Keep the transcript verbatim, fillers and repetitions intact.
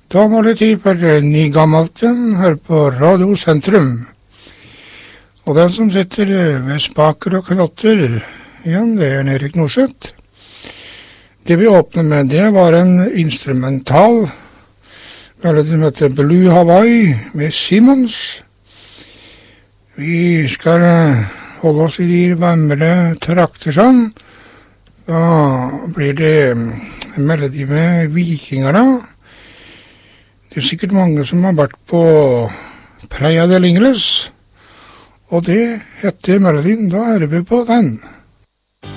Da var det tid for Nygammalt igjen her på Radio Sentrum. Og den som sitter med spaker og knotter igjen, det er Erik Norseth. Det vi åpnet med, det var en instrumental melodi som heter Blue Hawaii med Simmons. Vi skal holde oss i de varmere trakter sånn. Da blir det en melodi med vikingarna. Det er sikkert mange som har vært på Praia del Ingles, og det heter melodien, da er vi på den.